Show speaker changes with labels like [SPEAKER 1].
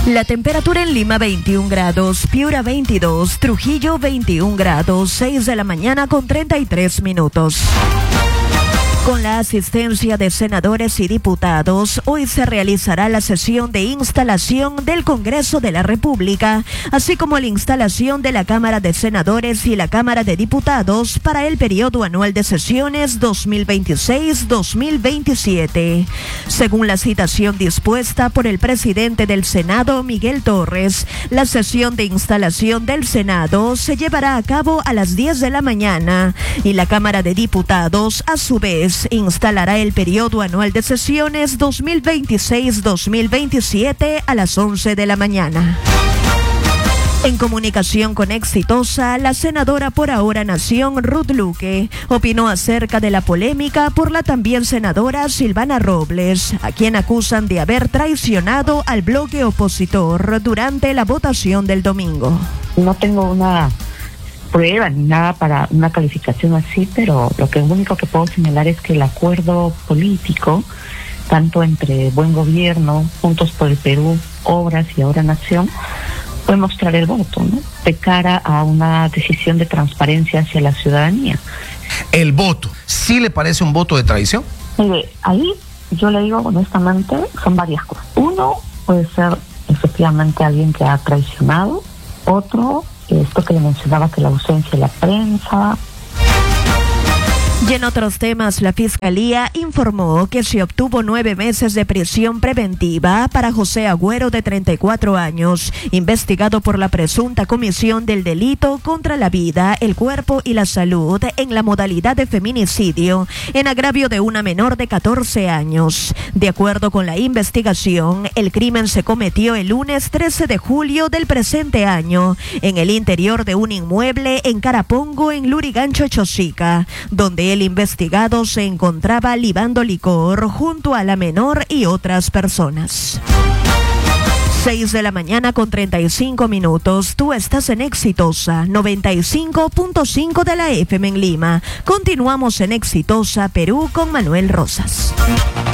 [SPEAKER 1] La temperatura en Lima 21 grados, Piura 22, Trujillo 21 grados, 6 de la mañana con 33 minutos. Con la asistencia de senadores y diputados, hoy se realizará la sesión de instalación del Congreso de la República, así como la instalación de la Cámara de Senadores y la Cámara de Diputados para el periodo anual de sesiones 2026-2027. Según la citación dispuesta por el presidente del Senado, Miguel Torres, la sesión de instalación del Senado se llevará a cabo a las 10 de la mañana y la Cámara de Diputados, a su vez, instalará el periodo anual de sesiones 2026-2027 a las 11 de la mañana. En comunicación con Exitosa, la senadora por Ahora Nación, Ruth Luque, opinó acerca de la polémica por la también senadora Silvana Robles, a quien acusan de haber traicionado al bloque opositor durante la votación del domingo.
[SPEAKER 2] No tengo una prueba ni nada para una calificación así, pero lo único que puedo señalar es que el acuerdo político, tanto entre Buen Gobierno, Juntos por el Perú, Obras y Ahora Nación, fue mostrar el voto, ¿no?, de cara a una decisión de transparencia hacia la ciudadanía.
[SPEAKER 3] ¿El voto sí le parece un voto de traición?
[SPEAKER 2] Mire, ahí yo le digo honestamente, son varias cosas. Uno, puede ser efectivamente alguien que ha traicionado. Otro, esto que le mencionaba, que la ausencia de la prensa.
[SPEAKER 1] Y en otros temas, la Fiscalía informó que se obtuvo 9 meses de prisión preventiva para José Agüero, de 34 años, investigado por la presunta comisión del delito contra la vida, el cuerpo y la salud en la modalidad de feminicidio en agravio de una menor de 14 años. De acuerdo con la investigación, el crimen se cometió el lunes 13 de julio del presente año en el interior de un inmueble en Carapongo, en Lurigancho, Chosica, donde el investigado se encontraba libando licor junto a la menor y otras personas. 6 de la mañana con 35 minutos. Tú estás en Exitosa 95.5 de la FM en Lima. Continuamos en Exitosa Perú con Manuel Rosas.